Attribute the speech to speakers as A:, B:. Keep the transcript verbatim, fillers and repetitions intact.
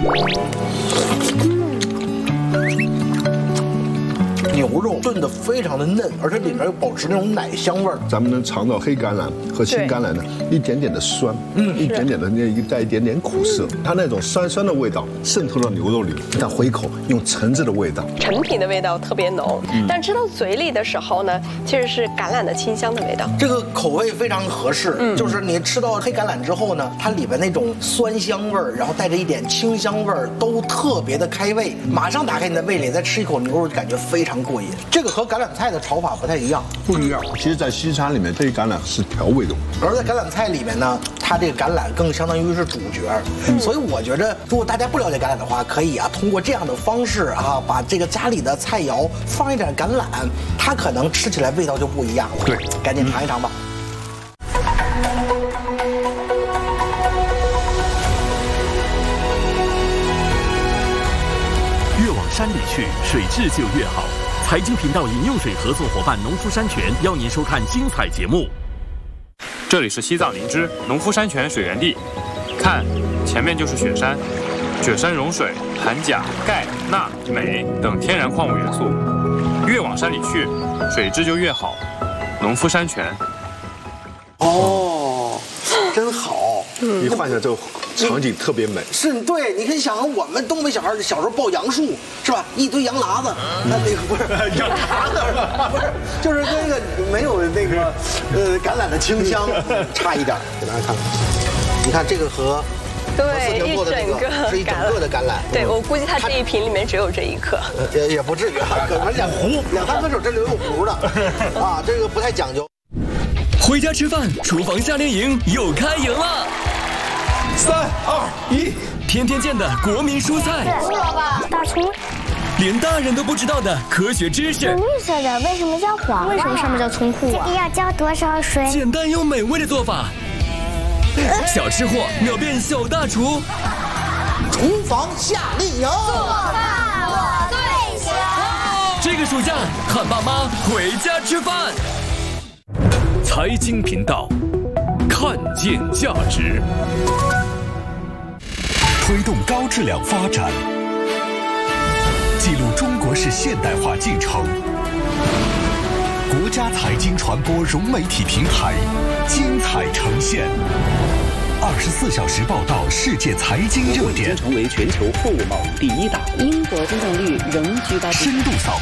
A: 牛肉炖得非常的嫩，而且里面又保持那种奶香味儿。
B: 咱们能尝到黑橄榄和青橄榄的一点点的酸，嗯，一点点的那带一点点苦涩，它那种酸酸的味道渗透到牛肉里，但回口用橙子的味道，
C: 陈皮的味道特别浓，但吃到嘴里的时候呢，其实是橄榄的清香的味道。
A: 这个口味非常合适，嗯，就是你吃到黑橄榄之后呢，它里边那种酸香味儿，然后带着一点清香味儿，都特别的开胃，马上打开你的味蕾，再吃一口牛肉，就感觉非常过瘾。这个和橄榄菜的炒法不太一样，
B: 不一样。其实，在西餐里面，黑橄榄是调味的，
A: 而在橄榄菜里面呢，它这个橄榄更相当于是主角。嗯、所以我觉得，如果大家不了解橄榄的话，可以啊，通过这样的方式啊，把这个家里的菜肴放一点橄榄，它可能吃起来味道就不一样了。
B: 对，
A: 赶紧尝一尝吧。
D: 越往山里去，水质就越好。财经频道饮用水合作伙伴农夫山泉邀您收看精彩节目。
E: 这里是西藏林芝农夫山泉水源地，看，前面就是雪山，雪山融水，含钾、钙、钠、镁等天然矿物元素。越往山里去，水质就越好。农夫山泉。
A: 哦，真好。
B: 一幻想这个场景特别美。
A: 是，对，你可以想象我们东北小孩小时候抱杨树，是吧？一堆杨喇子，那那个不是杨喇子是吧？不是，就是那个没有那个呃橄榄的清香，差一点。给大家看看，你看这个和
C: 对一整个
A: 是一整个的橄榄。
C: 对，我估计它这一瓶里面只有这一颗，
A: 也也不至于啊，可能两壶两三颗手这里有壶的啊，这个不太讲究。
F: 回家吃饭，厨房夏令营又开营了。
B: 三二一，
F: 天天见的国民蔬菜，
G: 胡萝卜、大葱，
F: 连大人都不知道的科学知识。
G: 绿色的为什么叫黄？为什么上面叫葱户啊？这个要浇多少水？
F: 简单又美味的做法，小吃货秒变小大厨。
A: 厨房夏令营，
G: 做饭我最强。
F: 这个暑假喊爸妈回家吃饭。
D: 财经频道，看见价值，
H: 推动高质量发展，记录中国式现代化进程。国家财经传播融媒体平台精彩呈现，二十四小时报道世界财经热点，
I: 已经成为全球货物贸易第一大。英国增长率仍居高不下。
H: 深度扫